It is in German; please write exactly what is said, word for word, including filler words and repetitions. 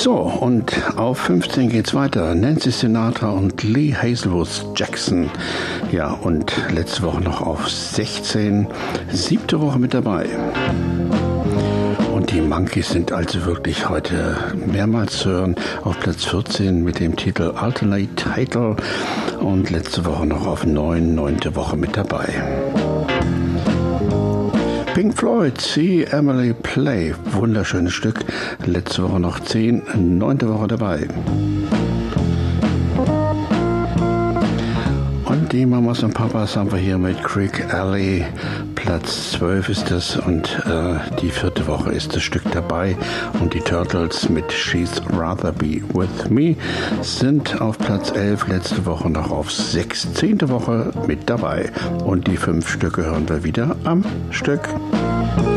So, und auf fünfzehn geht's weiter. Nancy Sinatra und Lee Hazelwood Jackson. Ja, und letzte Woche noch auf sechzehn. Siebte Woche mit dabei. Und die Monkees sind also wirklich heute mehrmals zu hören. Auf Platz vierzehn mit dem Titel Alternate Title. Und letzte Woche noch auf neun, neunte Woche mit dabei. Pink Floyd, See Emily Play, wunderschönes Stück, letzte Woche noch zehn, neunte Woche dabei. Und die Mamas und Papas haben wir hier mit Creek Alley, Platz zwölf ist das und äh, die vierte Woche ist das Stück dabei. Und die Turtles mit She's Rather Be With Me sind auf Platz elf, letzte Woche noch auf sechs, zehnte Woche mit dabei. Und die fünf Stücke hören wir wieder am Stück.